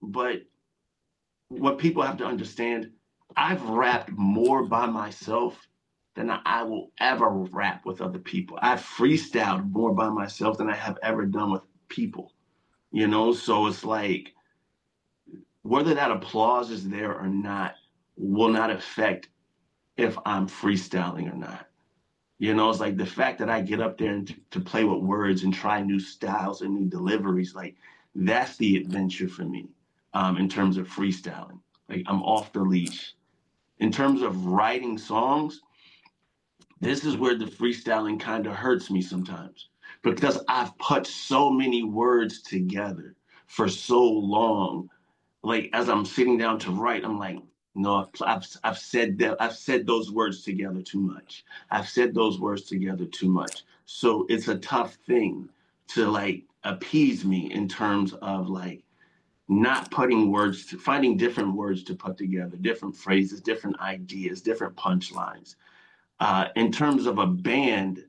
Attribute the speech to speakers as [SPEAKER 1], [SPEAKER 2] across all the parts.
[SPEAKER 1] but what people have to understand, I've rapped more by myself than I will ever rap with other people. I've freestyled more by myself than I have ever done with people, you know? So it's like, whether that applause is there or not will not affect if I'm freestyling or not. You know, it's like the fact that I get up there and to play with words and try new styles and new deliveries, like that's the adventure for me in terms of freestyling. Like I'm off the leash. In terms of writing songs, this is where the freestyling kind of hurts me sometimes because I've put so many words together for so long. Like as I'm sitting down to write, I'm like, no, I've said that I've said those words together too much. I've said those words together too much. So it's a tough thing to like appease me in terms of like not putting words to finding different words to put together, different phrases, different ideas, different punchlines. In terms of a band,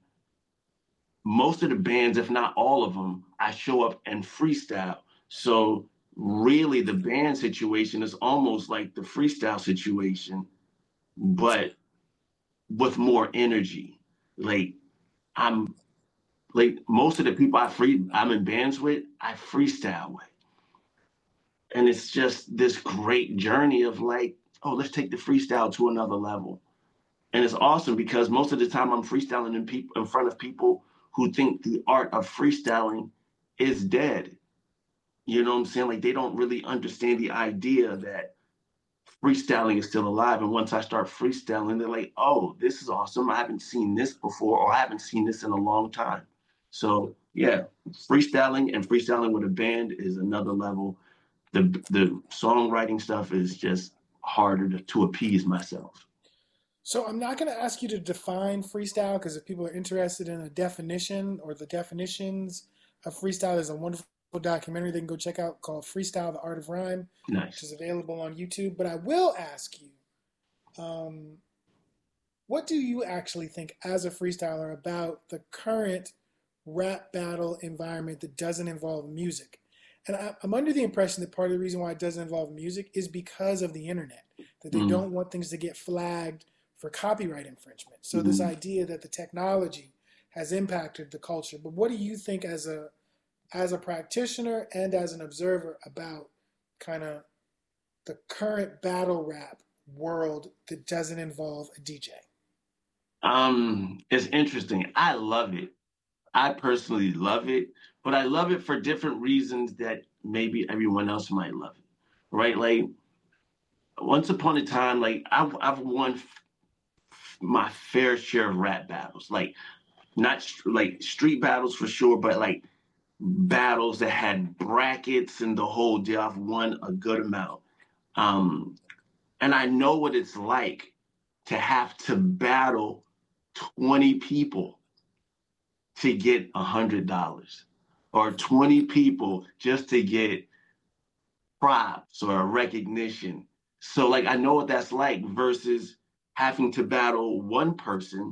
[SPEAKER 1] most of the bands, if not all of them, I show up and freestyle. So really the band situation is almost like the freestyle situation, but with more energy. Like I'm like most of the people I'm in bands with, I freestyle with. And it's just this great journey of like, oh, let's take the freestyle to another level. And it's awesome because most of the time I'm freestyling in front of people who think the art of freestyling is dead. You know what I'm saying? Like they don't really understand the idea that freestyling is still alive. And once I start freestyling, they're like, oh, this is awesome. I haven't seen this before, or I haven't seen this in a long time. So yeah, freestyling and freestyling with a band is another level. The songwriting stuff is just harder to appease myself.
[SPEAKER 2] So I'm not going to ask you to define freestyle because if people are interested in a definition or the definitions of freestyle, there's a wonderful documentary they can go check out called Freestyle: The Art of Rhyme, which is
[SPEAKER 1] Nice.
[SPEAKER 2] available on YouTube. But I will ask you, um, what do you actually think as a freestyler about the current rap battle environment that doesn't involve music? And I'm under the impression that part of the reason why it doesn't involve music is because of the internet, that they
[SPEAKER 1] Mm,
[SPEAKER 2] don't want things to get flagged for copyright infringement. So this
[SPEAKER 1] mm.
[SPEAKER 2] idea that the technology has impacted the culture. But what do you think as a practitioner and as an observer about kind of the current battle rap world that doesn't involve a DJ?
[SPEAKER 1] It's interesting. I love it. I personally love it, but I love it for different reasons that maybe everyone else might love it, right? Like once upon a time, like I've won my fair share of rap battles, like not like street battles for sure, but like battles that had brackets and the whole deal. I've won a good amount, um, and I know what it's like to have to battle 20 people to get $100 or 20 people just to get props or a recognition. So like I know what that's like versus having to battle one person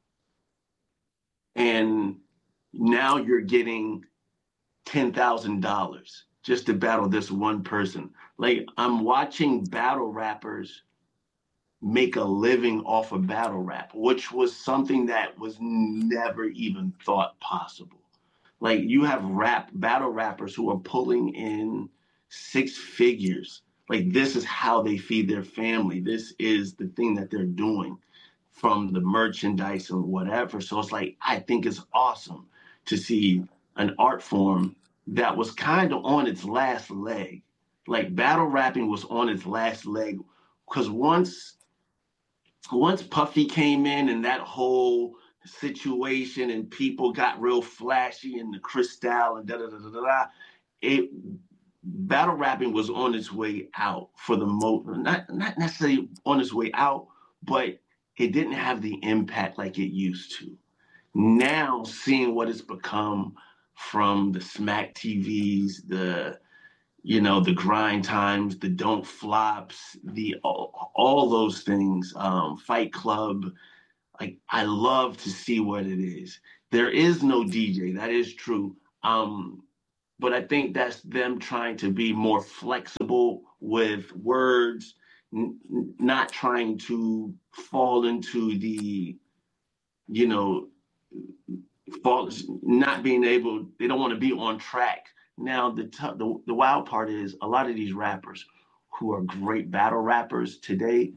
[SPEAKER 1] and now you're getting $10,000 just to battle this one person. Like I'm watching battle rappers make a living off of battle rap, which was something that was never even thought possible. Like you have battle rappers who are pulling in six figures. Like this is how they feed their family. This is the thing that they're doing from the merchandise and whatever. So it's like I think it's awesome to see an art form that was kind of on its last leg. Like battle rapping was on its last leg because once Puffy came in and that whole situation and people got real flashy and the crystal and da da da da da, it battle rapping was on its way out for the most, not necessarily on its way out, but it didn't have the impact like it used to. Now seeing what it's become from the Smack TVs, the grind times, the don't flops, the all those things, Fight Club. Like I love to see what it is. There is no DJ. That is true. but I think that's them trying to be more flexible with words, not trying to fall into the, you know, not being able, they don't want to be on track. Now, the wild part is a lot of these rappers who are great battle rappers today,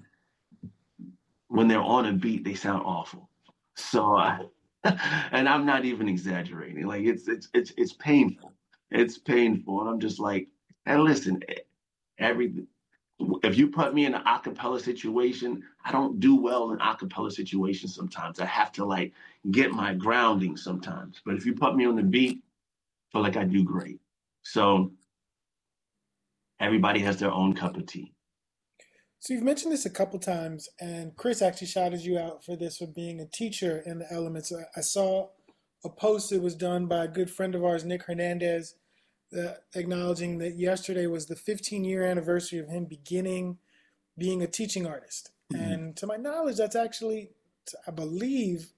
[SPEAKER 1] when they're on a beat, they sound awful. So, and I'm not even exaggerating. Like it's painful. It's painful, and I'm just like, and listen, every if you put me in an acapella situation, I don't do well in acapella situations sometimes. I have to like get my grounding sometimes. But if you put me on the beat, I feel like I do great. So everybody has their own cup of tea.
[SPEAKER 2] So you've mentioned this a couple times, and Chris actually shouted you out for this for being a teacher in the elements. I saw a post that was done by a good friend of ours, Nick Hernandez, acknowledging that yesterday was the 15-year anniversary of him beginning being a teaching artist. Mm-hmm. And to my knowledge, that's actually, I believe,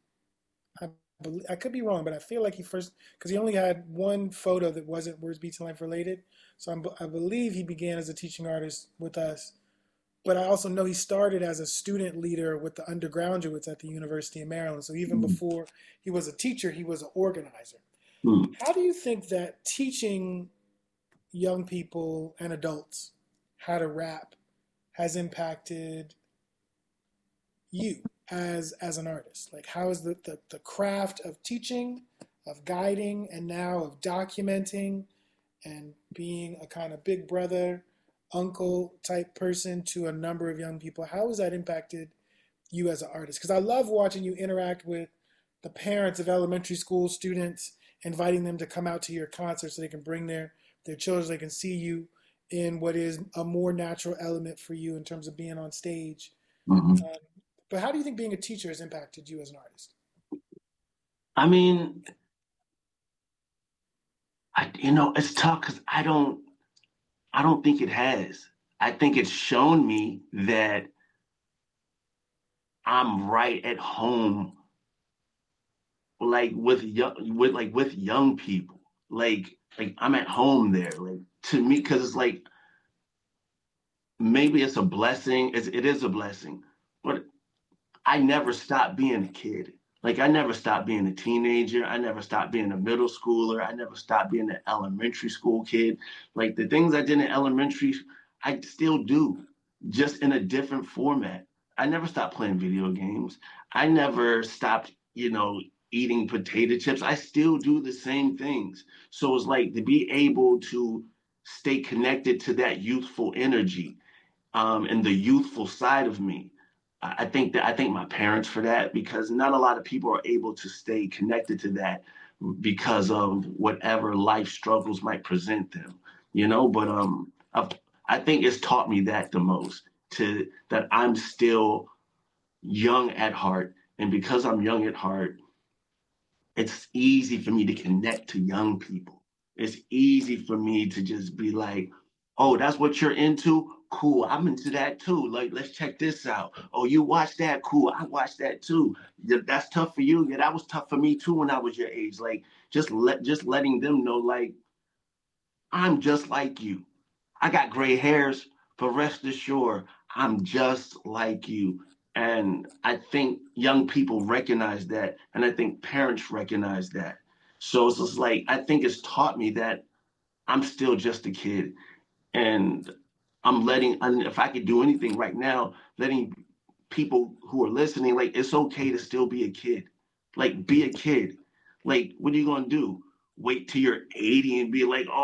[SPEAKER 2] I could be wrong, but I feel like he first, because he only had one photo that wasn't Words Beats and Life related. So I believe he began as a teaching artist with us. But I also know he started as a student leader with the undergraduates at the University of Maryland. So even before he was a teacher, he was an organizer. How do you think that teaching young people and adults how to rap has impacted you as an artist? Like, how is the craft of teaching, of guiding, and now of documenting and being a kind of big brother, uncle type person to a number of young people, how has that impacted you as an artist? Because I love watching you interact with the parents of elementary school students, inviting them to come out to your concert so they can bring their children, so they can see you in what is a more natural element for you in terms of being on stage. Mm-hmm. But how do you think being a teacher has impacted you as an artist?
[SPEAKER 1] I mean, it's tough because I don't think it has. I think it's shown me that I'm right at home, like with young people. Like I'm at home there. Like to me, because it's like maybe it's a blessing. It is a blessing, but I never stopped being a kid. Like I never stopped being a teenager. I never stopped being a middle schooler. I never stopped being an elementary school kid. Like the things I did in elementary, I still do, just in a different format. I never stopped playing video games. I never stopped, eating potato chips. I still do the same things. So it's like to be able to stay connected to that youthful energy, and the youthful side of me. I think my parents for that, because not a lot of people are able to stay connected to that because of whatever life struggles might present them, but I think it's taught me that the most, that I'm still young at heart. And because I'm young at heart, it's easy for me to connect to young people. It's easy for me to just be like, oh, that's what you're into? Cool, I'm into that too. Like, let's check this out. Oh, you watch that? Cool, I watched that too. That's tough for you. Yeah, that was tough for me too when I was your age. Like, just letting them know, like, I'm just like you. I got gray hairs, but rest assured, I'm just like you. And I think young people recognize that, and I think parents recognize that. So it's just like, I think it's taught me that I'm still just a kid. And if I could do anything right now, letting people who are listening, like, it's okay to still be a kid. Like, be a kid. Like, what are you going to do? Wait till you're 80 and be like,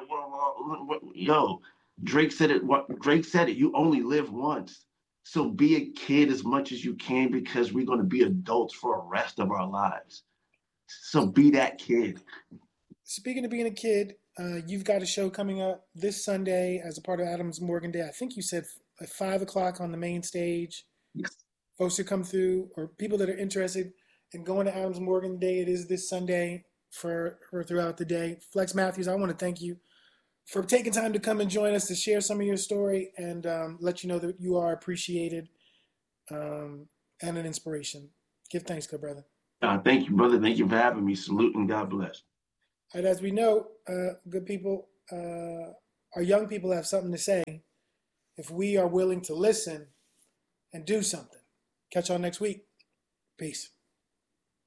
[SPEAKER 1] yo, Drake said it, you only live once. So be a kid as much as you can, because we're going to be adults for the rest of our lives. So be that kid.
[SPEAKER 2] Speaking of being a kid, you've got a show coming up this Sunday as a part of Adams Morgan Day. I think you said at 5 o'clock on the main stage.
[SPEAKER 1] Yes.
[SPEAKER 2] Folks who come through, or people that are interested in going to Adams Morgan Day, it is this Sunday for throughout the day. Flex Matthews, I want to thank you for taking time to come and join us to share some of your story and let you know that you are appreciated and an inspiration. Give thanks, good brother.
[SPEAKER 1] Thank you, brother. Thank you for having me. Salute and God bless.
[SPEAKER 2] And as we know, good people, our young people have something to say if we are willing to listen and do something. Catch y'all next week. Peace.